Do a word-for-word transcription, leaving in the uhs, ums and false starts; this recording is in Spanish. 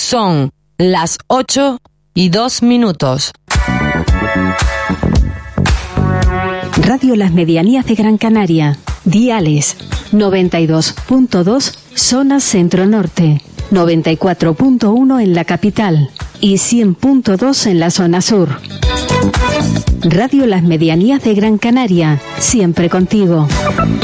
Son las ocho y dos minutos. Radio Las Medianías de Gran Canaria. Diales noventa y dos punto dos zona centro-norte, noventa y cuatro punto uno en la capital y cien punto dos en la zona sur. Radio Las Medianías de Gran Canaria, siempre contigo.